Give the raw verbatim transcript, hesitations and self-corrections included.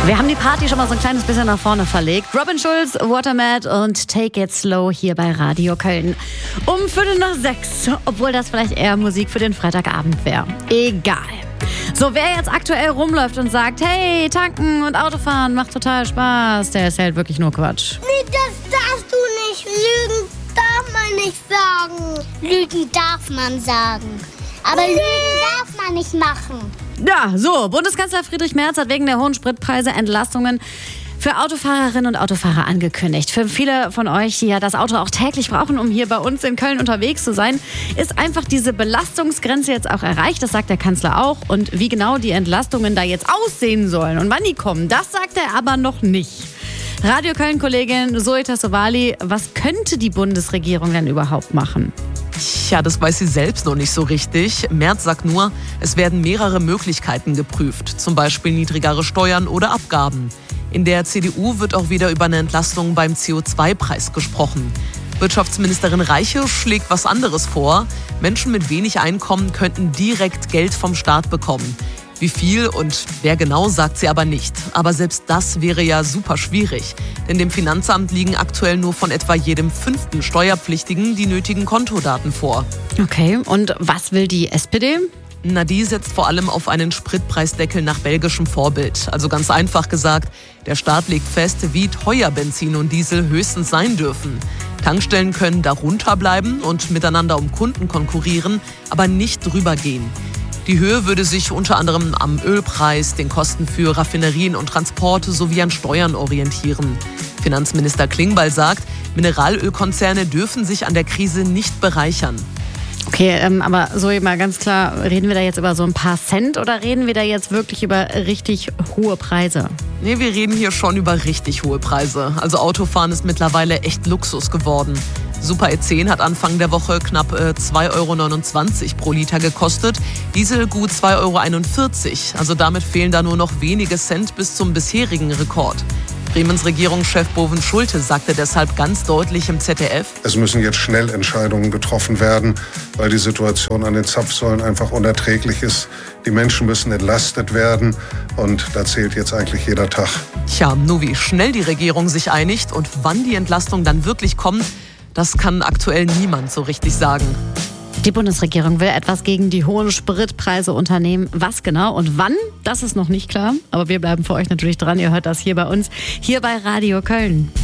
Wir haben die Party schon mal so ein kleines bisschen nach vorne verlegt. Robin Schulz, Watermat und Take It Slow hier bei Radio Köln. Um Viertel nach sechs, obwohl das vielleicht eher Musik für den Freitagabend wäre. Egal. So, wer jetzt aktuell rumläuft und sagt, hey, tanken und Autofahren macht total Spaß, der erzählt wirklich nur Quatsch. Nee, das darfst du nicht. Lügen darf man nicht sagen. Lügen darf man sagen. Aber nee. Lügen darf man nicht machen. Ja, so, Bundeskanzler Friedrich Merz hat wegen der hohen Spritpreise Entlastungen für Autofahrerinnen und Autofahrer angekündigt. Für viele von euch, die ja das Auto auch täglich brauchen, um hier bei uns in Köln unterwegs zu sein, ist einfach diese Belastungsgrenze jetzt auch erreicht. Das sagt der Kanzler auch. Und wie genau die Entlastungen da jetzt aussehen sollen und wann die kommen, das sagt er aber noch nicht. Radio Köln-Kollegin Zoe Tassovali, was könnte die Bundesregierung denn überhaupt machen? Tja, das weiß sie selbst noch nicht so richtig. Merz sagt nur, es werden mehrere Möglichkeiten geprüft, zum Beispiel niedrigere Steuern oder Abgaben. In der C D U wird auch wieder über eine Entlastung beim C O zwei Preis gesprochen. Wirtschaftsministerin Reiche schlägt was anderes vor. Menschen mit wenig Einkommen könnten direkt Geld vom Staat bekommen. Wie viel und wer genau, sagt sie aber nicht. Aber selbst das wäre ja super schwierig. Denn dem Finanzamt liegen aktuell nur von etwa jedem fünften Steuerpflichtigen die nötigen Kontodaten vor. Okay, und was will die S P D? Na, die setzt vor allem auf einen Spritpreisdeckel nach belgischem Vorbild. Also ganz einfach gesagt, der Staat legt fest, wie teuer Benzin und Diesel höchstens sein dürfen. Tankstellen können darunter bleiben und miteinander um Kunden konkurrieren, aber nicht drüber gehen. Die Höhe würde sich unter anderem am Ölpreis, den Kosten für Raffinerien und Transporte sowie an Steuern orientieren. Finanzminister Klingbeil sagt, Mineralölkonzerne dürfen sich an der Krise nicht bereichern. Okay, ähm, aber so mal ganz klar, reden wir da jetzt über so ein paar Cent oder reden wir da jetzt wirklich über richtig hohe Preise? Nee, wir reden hier schon über richtig hohe Preise. Also Autofahren ist mittlerweile echt Luxus geworden. Super E zehn hat Anfang der Woche knapp äh, zwei Euro neunundzwanzig pro Liter gekostet, Diesel gut zwei Euro einundvierzig. Also damit fehlen da nur noch wenige Cent bis zum bisherigen Rekord. Bremens Regierungschef Boven Schulte sagte deshalb ganz deutlich im Z D F: Es müssen jetzt schnell Entscheidungen getroffen werden, weil die Situation an den Zapfsäulen einfach unerträglich ist. Die Menschen müssen entlastet werden und da zählt jetzt eigentlich jeder Tag. Tja, nur wie schnell die Regierung sich einigt und wann die Entlastung dann wirklich kommt, das kann aktuell niemand so richtig sagen. Die Bundesregierung will etwas gegen die hohen Spritpreise unternehmen. Was genau und wann, das ist noch nicht klar. Aber wir bleiben für euch natürlich dran. Ihr hört das hier bei uns, hier bei Radio Köln.